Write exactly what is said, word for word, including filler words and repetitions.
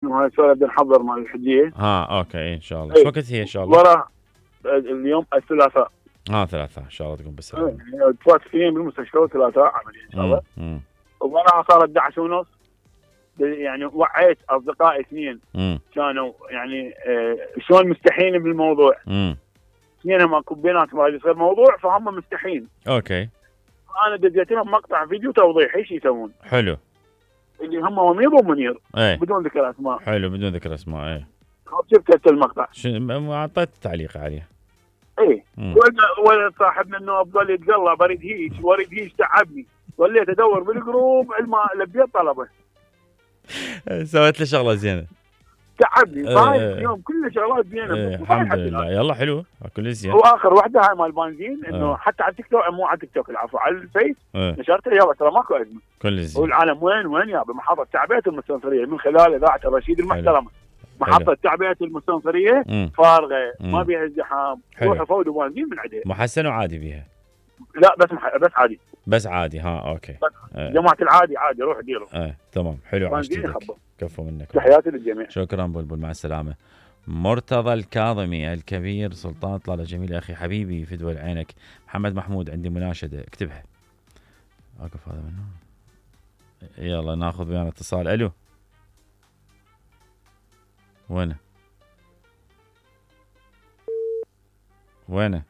انه هاي السؤال بدنا نحضر مع الحجيه. ها اوكي ان شاء الله. إيه. شو وقت هي ان شاء الله؟ ورا اليوم الثلاثاء. اه ثلاثة ان شاء الله تكون بالسلامة. يعني تفات اثنين بالمستشفى وثلاثاء عمليه ان شاء الله. امم وراها صارت احد عشر ونص. يعني وعيت اصدقائي اثنين امم كانوا يعني آه شلون مستحين بالموضوع. امم اثنينهم اكو بيناتهم راح يصير موضوع فهم مستحين. اوكي انا دزيت لهم مقطع فيديو توضيح ايش يسوون. حلو. اللي هم وميض ومنير ايه بدون ذكر اسماء. حلو بدون ذكر اسماء. ايه شفت المقطع. شو اعطيت تعليق عليه؟ ايه مم. ولد صاحبنا انه افضل يتقلب اريد هيك واريد هيك تعبني. وليت ادور بالجروب علما لبيت طلبه. سويت له شغله زينه. تعبني إيه. فاهم اليوم كل شغلات زينه. إيه الحمد لله. يلا حلو كل زين. واخر واحده هاي مال بنزين انه إيه. حتى على التيك توك مو على التيك توك العفو على الفيس إيه. نشرتها يلا ترى ماكو ازمه. كل زين. والعالم وين وين يا بمحطه تعبئه المستنصريه من خلال اذاعه الرشيد المحترمه. محطه تعبئه المستنصريه مم. فارغه مم. ما بيها ازدحام. حلو. روحوا فودوا بنزين من عندها. محسن وعادي بيها؟ لا بس مح... بس عادي. بس عادي. ها اوكي. بس ايه. جماعه العادي عادي روح ديروا. ايه تمام حلو. عشت بنزين لك. يخبط. كفو منك. تحياتي للجميع. شكرا بلبل مع السلامه. مرتضى الكاظمي الكبير سلطان طلال جميل اخي حبيبي فدوى عينك. محمد محمود عندي مناشده اكتبها. اقف هذا منه. يلا ناخذ ويانا اتصال. الو وينه؟ وينه؟